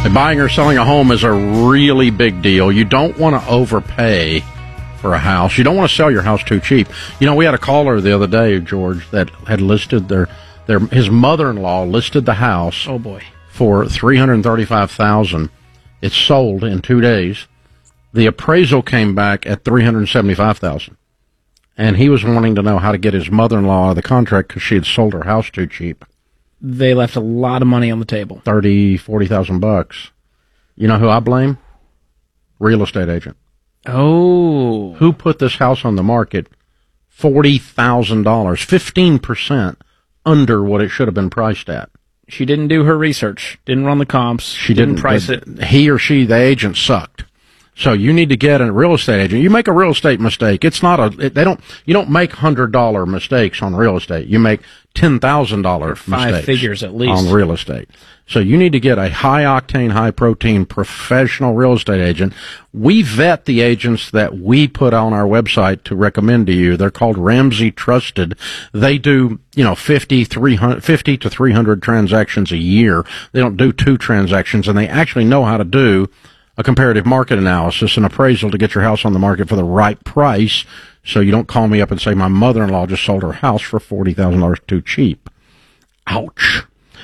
Buying or selling a home is a really big deal. You don't want to overpay for a house. You don't want to sell your house too cheap. You know, we had a caller the other day, George, that had listed his mother-in-law listed the house. Oh boy. For $335,000. It sold in 2 days. The appraisal came back at $375,000. And he was wanting to know how to get his mother-in-law out of the contract because she had sold her house too cheap. They left a lot of money on the table. $40,000. You know who I blame? Real estate agent. Oh. Who put this house on the market? $40,000, 15% under what it should have been priced at. She didn't do her research, didn't run the comps, she didn't price it. He or she, the agent, sucked. So you need to get a real estate agent. You make a real estate mistake. It's not you don't make $100 mistakes on real estate. You make $10,000 mistakes. 5 figures at least. On real estate. So you need to get a high octane, high protein professional real estate agent. We vet the agents that we put on our website to recommend to you. They're called Ramsey Trusted. They do, 50 to 300 transactions a year. They don't do 2 transactions, and they actually know how to do a comparative market analysis, an appraisal to get your house on the market for the right price, so you don't call me up and say, my mother-in-law just sold her house for $40,000 too cheap. Ouch.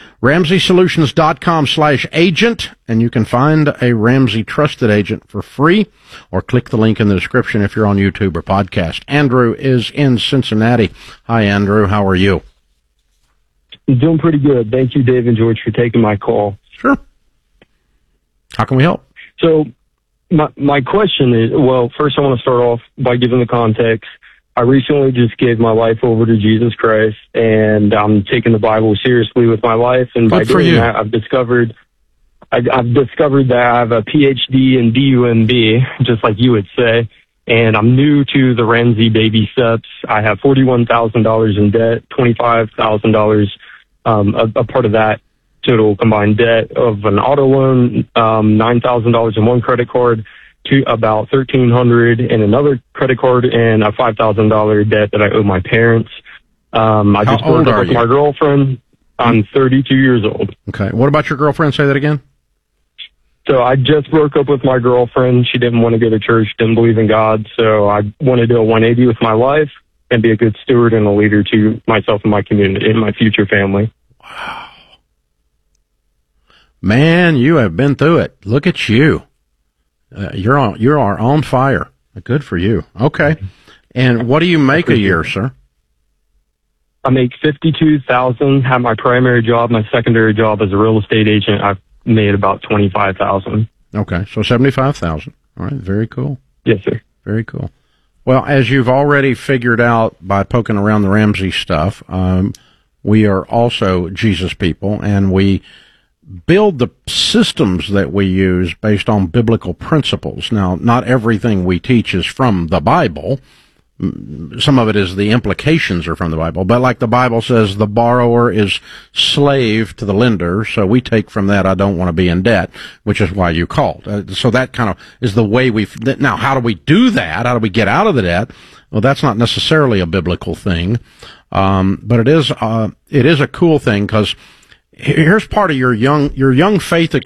RamseySolutions.com/agent, and you can find a Ramsey Trusted agent for free, or click the link in the description if you're on YouTube or podcast. Andrew is in Cincinnati. Hi, Andrew. How are you? I'm doing pretty good. Thank you, Dave and George, for taking my call. Sure. How can we help? So my question is, well, first I want to start off by giving the context. I recently just gave my life over to Jesus Christ, and I'm taking the Bible seriously with my life. And by doing that, I've discovered that I have a PhD in DUMB, just like you would say, and I'm new to the Ramsey baby steps. I have $41,000 in debt, $25,000, a part of that total combined debt of an auto loan, $9,000 in one credit card, to about $1,300 in another credit card, and a $5,000 debt that I owe my parents. I just broke up with my girlfriend. I'm 32 years old. Okay. What about your girlfriend? Say that again. So I just broke up with my girlfriend. She didn't want to go to church, didn't believe in God. So I want to do a 180 with my life and be a good steward and a leader to myself and my community and my future family. Wow. Man, you have been through it. Look at you. You are on fire. Good for you. Okay. And what do you make a year, sir? I make $52,000. Have my primary job, my secondary job as a real estate agent. I've made about $25,000. Okay, so $75,000. All right, very cool. Yes, sir. Very cool. Well, as you've already figured out by poking around the Ramsey stuff, we are also Jesus people, and we build the systems that we use based on biblical principles. Now, not everything we teach is from the Bible. Some of it is the implications are from the Bible, but like the Bible says, the borrower is slave to the lender, so we take from that, I don't want to be in debt, which is why you called. So that kind of is the way now, how do we do that? How do we get out of the debt? Well, that's not necessarily a biblical thing, but it is a cool thing, because here's part of your young faith